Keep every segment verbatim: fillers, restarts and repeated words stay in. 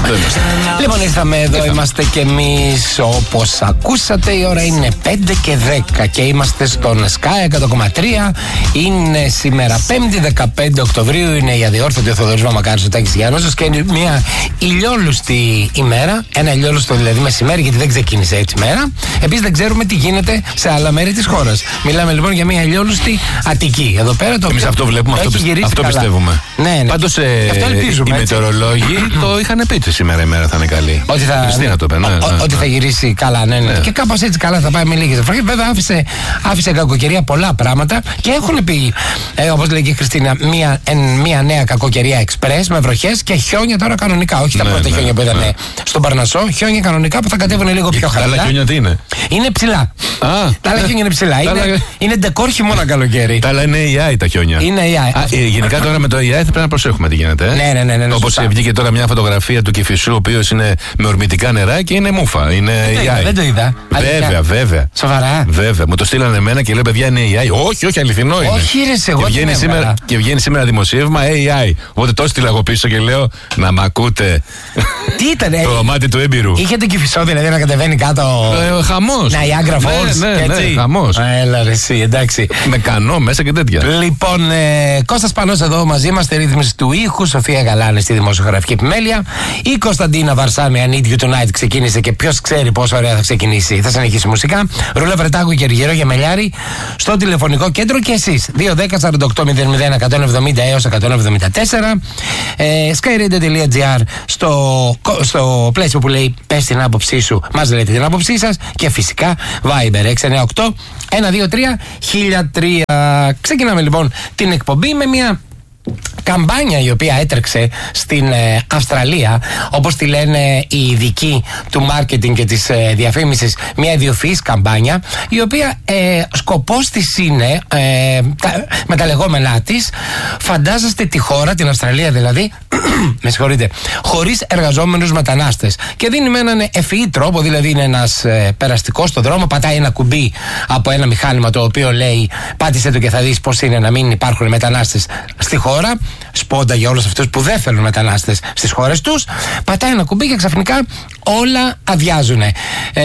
Λοιπόν, ήρθαμε εδώ, είμαστε κι εμείς όπως ακούσατε. Η ώρα είναι πέντε και δέκα και είμαστε στον Sky εκατό κόμμα τρία. Είναι σήμερα πέμπτη δεκαπέντε Οκτωβρίου. Είναι η αδιόρθωτη ο Θοδωρής Βαμακάρης, ο Τάκης Γιάννος. Και είναι μια ηλιόλουστη ημέρα. Ένα ηλιόλουστο δηλαδή μεσημέρι, γιατί δεν ξεκίνησε έτσι η μέρα. Επίσης δεν ξέρουμε τι γίνεται σε άλλα μέρη της χώρας. Μιλάμε λοιπόν για μια ηλιόλουστη Αττική. Εδώ πέρα το. Εμείς αυτό βλέπουμε, αυτό, πιστ... αυτό πιστεύουμε. Ναι, ναι. Πάντως ε, οι μετεωρολόγοι το είχαν πει ότι σήμερα η μέρα θα είναι καλή. Ότι θα, Χριστίνα το είπε, ναι, ο, ναι, ναι. ότι θα γυρίσει καλά, ναι, ναι. ναι. Και κάπως έτσι καλά θα πάει με λίγες βροχές. Βέβαια άφησε, άφησε κακοκαιρία πολλά πράγματα και έχουν πει, ε, όπως λέει και η Χριστίνα, μία, εν, μία νέα κακοκαιρία εξπρές με βροχές και χιόνια τώρα κανονικά. Όχι τα ναι, πρώτα ναι, χιόνια που ήταν ναι. στον Παρνασσό, χιόνια κανονικά που θα κατέβουν λίγο πιο χαμηλά. Τα άλλα χιόνια τι είναι? Είναι ψηλά. Α, τα άλλα χιόνια είναι ψηλά. είναι, άλλα... είναι ντεκόρ χειμώνα καλοκαίρι. Τα άλλα είναι έι άι τα χιόνια. Είναι έι άι. Α, γενικά τώρα με το έι άι θα πρέπει να προσέχουμε τι γίνεται. Ε? Ναι, ναι, ναι, ναι, ναι, όπως βγήκε τώρα μια φωτογραφία του Κηφισού, ο οποίος είναι με ορμητικά νερά και είναι μούφα. Είναι έι άι. Δεν το είδα. Βέβαια, βέβαια. Σοβαρά. Βέβαια. Μου το στείλανε εμένα και λέω παιδιά είναι έι άι. Όχι, όχι, αληθινό είναι. Όχι, ρε, εγώ και, βγαίνει σήμερα, και βγαίνει σήμερα δημοσίευμα έι άι. Οπότε το στείλα εγώ πίσω και λέω να μ' ακούτε. Τι ήταν, το μάτι του έμπειρου. Είχε το Κηφισό δηλαδή να κατεβαίνει κάτω. Ε, χαμός. Να, η Άγκρα Falls. Ναι, ναι, ναι, χαμός. Έλα ρε εσύ, εντάξει. Με κανό μέσα και τέτοια. Λοιπόν, ε, Κώστας Πανός εδώ μαζί είμαστε, ρύθμιση του ήχου, Σοφία Γαλάνη στη δημοσιογραφική επιμέλεια. Η Κωνσταντίνα Βαρσάμι, I Need You Tonight, ξεκίνησε και ποιος ξέρει πόσο ωραία θα ξεκινήσει. Θα συνεχίσει μουσικά. Ρούλα Βρετάκου και Αργυρό Γεμελιάρη στο τηλεφωνικό κέντρο και εσείς. δύο δέκα σαράντα οκτώ μηδέν μηδέν εκατόν εβδομήντα έως εκατόν εβδομήντα τέσσερα. Ε, skyradio.gr στο, στο πλαίσιο που λέει πες την άποψή σου, μας λέτε την άποψή σας. Και φυσικά Viber έξι εννιά οκτώ ένα δύο τρία χίλια τρία. Ξεκινάμε λοιπόν την εκπομπή με μια καμπάνια η οποία έτρεξε στην ε, Αυστραλία, όπως τη λένε οι ειδικοί του μάρκετινγκ και της ε, διαφήμισης, μια ιδιοφυής καμπάνια, η οποία ε, σκοπός της είναι ε, τα, με τα λεγόμενά της, φαντάζεστε τη χώρα, την Αυστραλία δηλαδή με συγχωρείτε, χωρίς εργαζόμενους μετανάστες, και δίνει με έναν ευφυή τρόπο, δηλαδή είναι ένας ε, περαστικός στον δρόμο, πατάει ένα κουμπί από ένα μηχάνημα το οποίο λέει πάτησε το και θα δεις πως είναι να μην υπάρχουν μετανάστες στη χώρα. Σπόντα για όλους αυτούς που δεν θέλουν μετανάστες στις χώρες τους. Πατάει ένα κουμπί και ξαφνικά όλα αδειάζουν. Ε,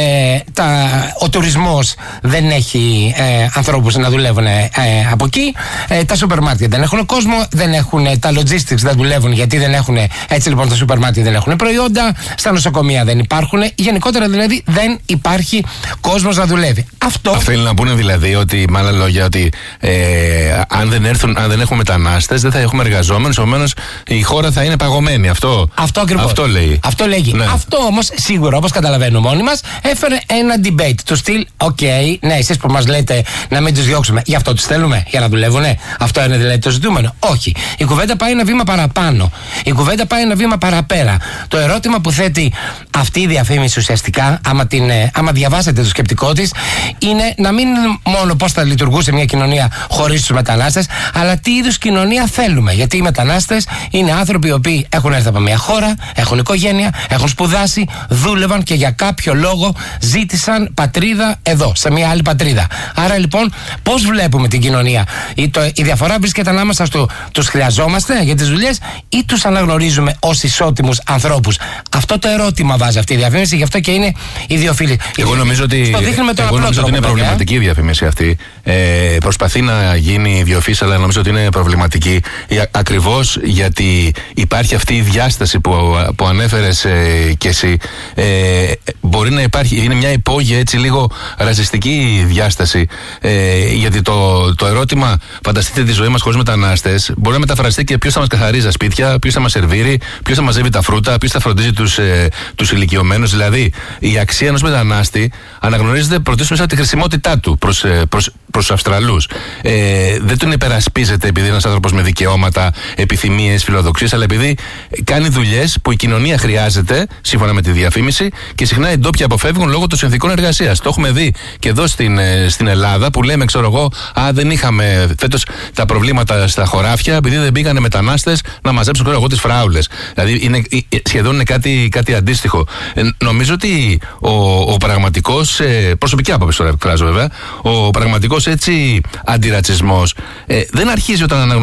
τα, ο τουρισμός δεν έχει ε, ανθρώπους να δουλεύουν ε, από εκεί. Ε, τα σούπερ μάρκετ δεν έχουν κόσμο, δεν έχουν, τα logistics δεν δουλεύουν γιατί δεν έχουν. Έτσι λοιπόν τα σούπερ μάρκετ δεν έχουν προϊόντα, στα νοσοκομεία δεν υπάρχουν. Γενικότερα δηλαδή δεν υπάρχει κόσμος να δουλεύει. Αυτό. Θέλει να πούνε δηλαδή ότι, με άλλα λόγια, ότι ε, αν, δεν έρθουν, αν δεν έχουμε μετανάστες, δεν θα έχουμε εργαζόμενους, επομένως η χώρα θα είναι παγωμένη. Αυτό, αυτό, ακριβώς. αυτό λέει. Αυτό λέγει. Ναι. Αυτό όμως σίγουρα, όπως καταλαβαίνουμε μόνοι μας, έφερε ένα debate. Του στυλ, οκ, okay, ναι, εσείς που μας λέτε να μην τους διώξουμε, γι' αυτό τους θέλουμε, για να δουλεύουνε. Αυτό είναι δηλαδή το ζητούμενο. Όχι. Η κουβέντα πάει ένα βήμα παραπάνω. Η κουβέντα πάει ένα βήμα παραπέρα. Το ερώτημα που θέτει αυτή η διαφήμιση ουσιαστικά, άμα, την, άμα διαβάσετε το σκεπτικό της, είναι να μην είναι μόνο πώς θα λειτουργούσε μια κοινωνία χωρίς τους μετανάστες, αλλά τι είδους κοινωνία θέλουμε. Γιατί οι μετανάστες είναι άνθρωποι οι οποίοι έχουν έρθει από μια χώρα, έχουν οικογένεια, έχουν σπουδάσει, δούλευαν και για κάποιο λόγο ζήτησαν πατρίδα εδώ, σε μια άλλη πατρίδα. Άρα λοιπόν, πώς βλέπουμε την κοινωνία? Η, το, η διαφορά βρίσκεται ανάμεσα στο τους χρειαζόμαστε για τις δουλειές ή τους αναγνωρίζουμε ως ισότιμους ανθρώπους. Αυτό το ερώτημα βάζει αυτή η διαφήμιση, γι' αυτό και είναι ιδιοφιλή. Εγώ νομίζω ότι, εγώ νομίζω ότι είναι προβληματική η διαφήμιση αυτή. Ε, προσπαθεί να γίνει ιδιοφυής, αλλά νομίζω ότι είναι προβληματική. Ακριβώς γιατί υπάρχει αυτή η διάσταση που, που ανέφερες ε, και εσύ. Ε, μπορεί να υπάρχει, είναι μια υπόγεια έτσι λίγο ρατσιστική διάσταση. Ε, γιατί το, το ερώτημα, φανταστείτε τη ζωή μας χωρίς μετανάστες, μπορεί να μεταφραστεί και ποιος θα μας καθαρίζει τα σπίτια, ποιος θα μας σερβίρει, ποιος θα μαζεύει τα φρούτα, ποιος θα φροντίζει τους, ε, τους ηλικιωμένους. Δηλαδή, η αξία ενός μετανάστη αναγνωρίζεται πρωτίστως μέσα από τη χρησιμότητά του προς, προς, προς τους Αυστραλούς. Ε, δεν τον υπερασπίζεται επειδή είναι ένας άνθρωπος με δικαιώματα, επιθυμίες, φιλοδοξίες, αλλά επειδή κάνει δουλειές που η κοινωνία χρειάζεται, σύμφωνα με τη διαφήμιση, και συχνά οι ντόπιοι αποφεύγουν λόγω των συνθηκών εργασίας. Το έχουμε δει και εδώ στην, στην Ελλάδα, που λέμε, ξέρω εγώ, α, δεν είχαμε φέτος τα προβλήματα στα χωράφια, επειδή δεν πήγανε μετανάστες να μαζέψουν, ξέρω εγώ, τις φράουλες. Δηλαδή, είναι, σχεδόν είναι κάτι, κάτι αντίστοιχο. Ε, νομίζω ότι ο, ο πραγματικός, ε, προσωπική άποψη τώρα εκφράζω βέβαια, ο πραγματικός έτσι αντιρατσισμός ε, δεν αρχίζει όταν αναγνωρίζουμε πόσο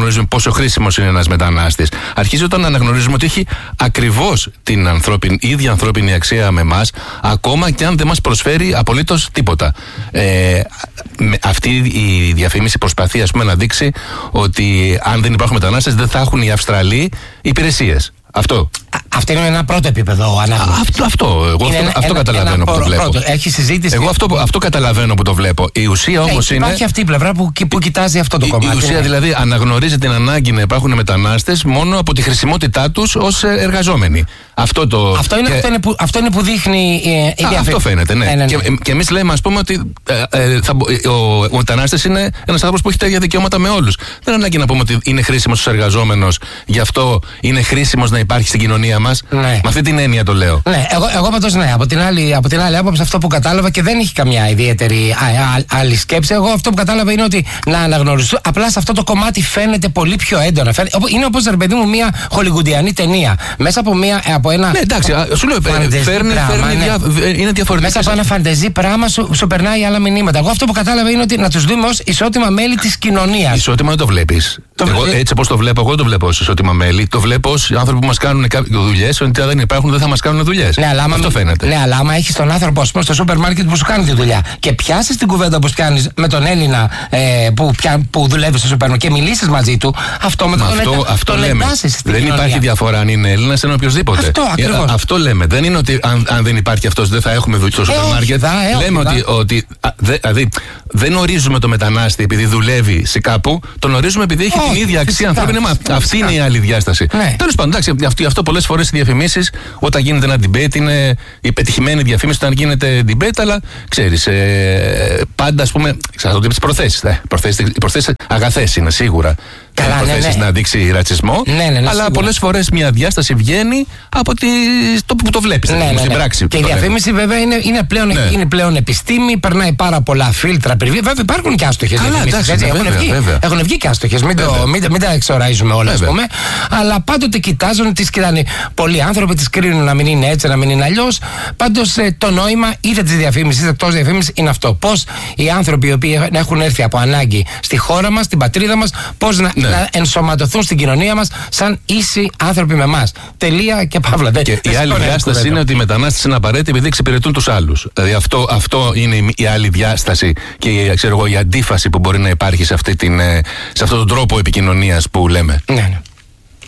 πόσο χρήσιμος είναι ένας μετανάστης. Αρχίζει όταν αναγνωρίζουμε ότι έχει ακριβώς την ανθρώπινη, ίδια ανθρώπινη αξία με εμάς, ακόμα και αν δεν μας προσφέρει απολύτως τίποτα. Ε, αυτή η διαφήμιση προσπαθεί, ας πούμε, να δείξει ότι αν δεν υπάρχουν μετανάστες, δεν θα έχουν οι Αυστραλοί υπηρεσίες. Αυτό. Αυτό είναι ένα πρώτο επίπεδο ανάγνωσης. Αυτό, αυτό, εγώ αυτό, ένα, αυτό ένα, καταλαβαίνω ένα που το βλέπω. Πρώτο. Έχει συζήτηση. Εγώ αυτό, αυτό καταλαβαίνω που το βλέπω. Η ουσία όμως είναι. Υπάρχει αυτή η πλευρά που, που κοιτάζει αυτό το η, κομμάτι. Η ουσία ναι. δηλαδή αναγνωρίζει την ανάγκη να υπάρχουν μετανάστες μόνο από τη χρησιμότητά τους ως εργαζόμενοι. Αυτό, το, αυτό, είναι, και... αυτό, είναι, που, αυτό είναι που δείχνει ε, η διαφήμιση. Αυτό φαίνεται, ναι. ναι, ναι, ναι. Και, και εμείς λέμε, ας πούμε, ότι ε, ε, θα, ο, ο μετανάστης είναι ένας άνθρωπος που έχει τα ίδια δικαιώματα με όλους. Δεν ανάγκη να πούμε ότι είναι χρήσιμος ως εργαζόμενος, γι' αυτό είναι χρήσιμος να υπάρχει στην κοινωνία μας. Ναι. Με αυτή την έννοια το λέω. Ναι, εγώ, εγώ πάντως ναι. Από την, άλλη, από την άλλη άποψη, αυτό που κατάλαβα και δεν έχει καμιά ιδιαίτερη α, α, άλλη σκέψη. Εγώ αυτό που κατάλαβα είναι ότι να αναγνωριστούν. Απλά σε αυτό το κομμάτι φαίνεται πολύ πιο έντονα. Φαίνεται, είναι όπως, ρε παιδί μου, μια χολιγουντιανή ταινία. Μέσα από, μια, από ένα. Ναι, εντάξει, σου λέω, φέρνει, φέρνει ναι. δια, είναι διαφορετικό. Μέσα από ένα φαντεζή πράγμα σου, σου περνάει άλλα μηνύματα. Εγώ αυτό που κατάλαβα είναι ότι να τους δούμε ως ισότιμα μέλη της κοινωνίας. Ισότιμα δεν το βλέπεις. Εγώ, έτσι όπως το βλέπω, εγώ δεν το βλέπω ως ισότιμα μέλη. Το βλέπω ως άνθρωποι που μας κάνουν δουλειές, ότι αν δεν υπάρχουν δεν θα μας κάνουν δουλειές. Ναι, αλλά αυτό φαίνεται. Ναι, αλλά άμα έχεις τον άνθρωπο, ας πούμε, στο σούπερ μάρκετ που σου κάνει τη δουλειά και πιάσεις την κουβέντα που κάνεις με τον Έλληνα ε, που, πια, που δουλεύει στο σούπερ μάρκετ και μιλήσεις μαζί του, αυτό με τον αυτό, αυτό τον λέμε. Δεν κοινωνία. Υπάρχει διαφορά αν είναι Έλληνας ή οποιοδήποτε. Αυτό, ακριβώς. Ε, αυτό λέμε. Δεν είναι ότι αν, αν δεν υπάρχει αυτός δεν θα έχουμε δουλειά στο σούπερ μάρκετ. Λέμε ότι, ότι α, δε, δηλαδή δεν ορίζουμε το μετανάστη επειδή δουλεύει σε κάπου, τον ορίζουμε επειδή έχει oh, την ίδια αξία ανθρώπινη. Αυτή είναι η άλλη διάσταση. Ναι. Τέλος πάντων, εντάξει, αυτό πολλές φορές οι διαφημίσεις, όταν γίνεται ένα debate, είναι η πετυχημένη διαφήμιση όταν γίνεται debate, αλλά ξέρεις, ε, πάντα ας πούμε, ξέρω τις προθέσεις. Ε, οι προθέσεις αγαθές είναι σίγουρα. Καλά, προθέσεις ναι, ναι. να δείξει ρατσισμό, ναι, ναι, ναι, αλλά σίγουρα. Πολλές φορές μια διάσταση βγαίνει από τη, το που το βλέπεις, ναι, ναι, ναι. στην πράξη. Και η διαφήμιση βέβαια είναι, είναι, πλέον, ναι. είναι πλέον επιστήμη, περνάει πάρα πολλά φίλτρα. Βέβαια υπάρχουν και άστοχες διαφημίσεις. Έχουν, έχουν βγει και άστοχες, μην, μην, μην τα εξοραίζουμε όλα, ας πούμε. Αλλά πάντοτε κοιτάζουν, τις κοιτάνε. Πολλοί άνθρωποι τις κρίνουν να μην είναι έτσι, να μην είναι αλλιώς. Πάντως το νόημα είτε της διαφήμισης είτε εκτός διαφήμισης είναι αυτό. Πώς οι άνθρωποι οι οποίοι έχουν έρθει από ανάγκη στη χώρα μας, στην πατρίδα μας, πώς να. Ναι. να ενσωματωθούν στην κοινωνία μας σαν ίσοι άνθρωποι με εμάς. Τελεία και παύλα. Και η άλλη διάσταση είναι ότι οι μετανάστες είναι απαραίτητοι επειδή εξυπηρετούν τους άλλους. Δηλαδή αυτό, αυτό είναι η άλλη διάσταση και ξέρω εγώ, η αντίφαση που μπορεί να υπάρχει σε, αυτή την, σε αυτόν τον τρόπο επικοινωνίας που λέμε. Ναι, ναι.